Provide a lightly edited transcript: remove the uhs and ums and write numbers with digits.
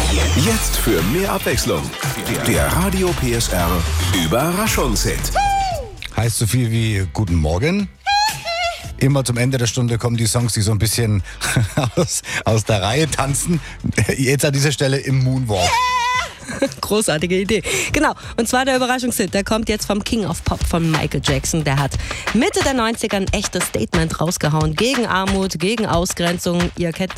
Jetzt für mehr Abwechslung. Der Radio PSR Überraschungshit. Heißt so viel wie Guten Morgen. Immer zum Ende der Stunde kommen die Songs, die so ein bisschen aus der Reihe tanzen. Jetzt an dieser Stelle im Moonwalk. Großartige Idee. Genau, und zwar der Überraschungshit, der kommt jetzt vom King of Pop von Michael Jackson. Der hat Mitte der 90er ein echtes Statement rausgehauen gegen Armut, gegen Ausgrenzung. Ihr kennt